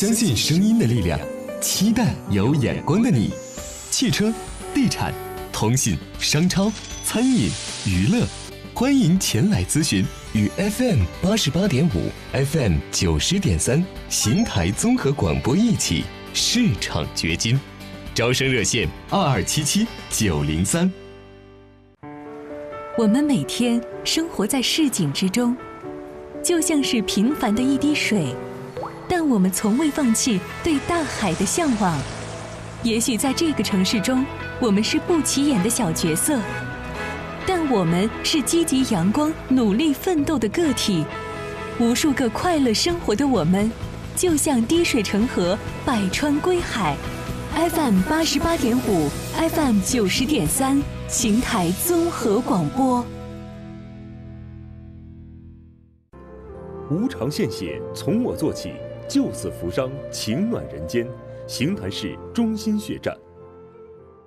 相信声音的力量，期待有眼光的你。汽车、地产、通信、商超、餐饮、娱乐，欢迎前来咨询。与 FM88.5、FM90.3邢台综合广播一起市场掘金。招生热线2277-903。 我们每天生活在市井之中，就像是平凡的一滴水，但我们从未放弃对大海的向往。也许在这个城市中，我们是不起眼的小角色，但我们是积极阳光、努力奋斗的个体。无数个快乐生活的我们，就像滴水成河，百川归海。FM88.5、FM90.3，邢台综合广播。 无偿献血，从我做起，救死扶伤，情暖人间。邢台市中心血站。